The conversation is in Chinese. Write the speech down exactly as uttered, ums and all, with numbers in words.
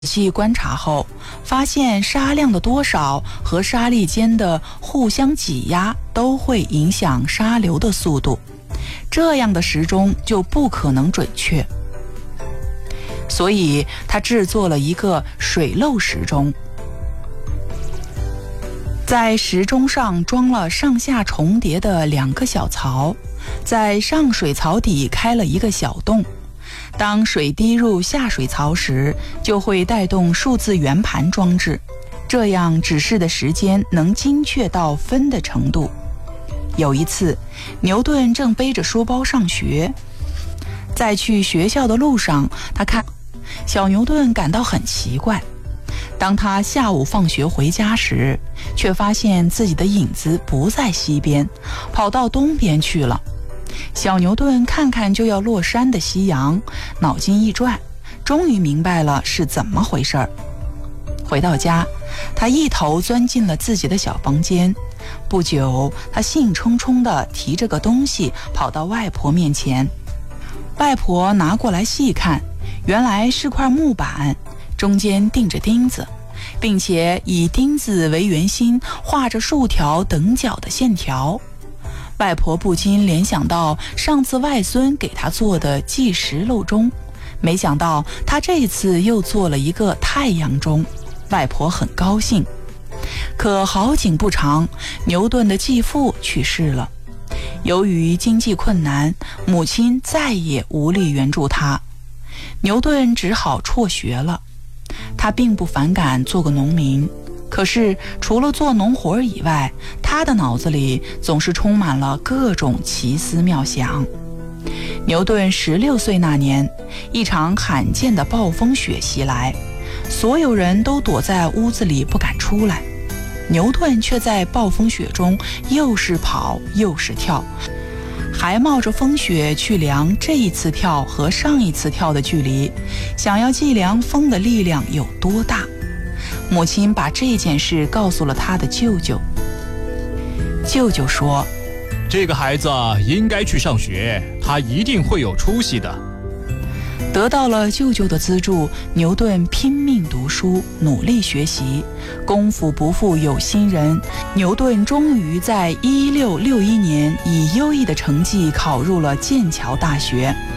仔细观察后，发现沙量的多少和沙粒间的互相挤压都会影响沙流的速度，这样的时钟就不可能准确。所以他制作了一个水漏时钟，在时钟上装了上下重叠的两个小槽，在上水槽底开了一个小洞，当水滴入下水槽时，就会带动数字圆盘装置，这样指示的时间能精确到分的程度。有一次，牛顿正背着书包上学，在去学校的路上，他看小牛顿感到很奇怪。当他下午放学回家时，却发现自己的影子不在西边，跑到东边去了。小牛顿看看就要落山的夕阳，脑筋一转，终于明白了是怎么回事儿。回到家，他一头钻进了自己的小房间。不久，他兴冲冲地提着个东西跑到外婆面前。外婆拿过来细看，原来是块木板，中间钉着钉子，并且以钉子为圆心画着数条等角的线条。外婆不禁联想到上次外孙给她做的计时漏钟，没想到她这次又做了一个太阳钟，外婆很高兴。可好景不长，牛顿的继父去世了。由于经济困难，母亲再也无力援助他，牛顿只好辍学了。他并不反感做个农民，可是除了做农活以外，他的脑子里总是充满了各种奇思妙想。牛顿十六岁那年，一场罕见的暴风雪袭来，所有人都躲在屋子里不敢出来，牛顿却在暴风雪中又是跑又是跳，还冒着风雪去量这一次跳和上一次跳的距离，想要计量风的力量有多大。母亲把这件事告诉了他的舅舅。舅舅说， 这个孩子应该去上学，他一定会有出息的。 得到了舅舅的资助，牛顿拼命读书，努力学习，功夫不负有心人，牛顿终于在一六六一年以优异的成绩考入了剑桥大学。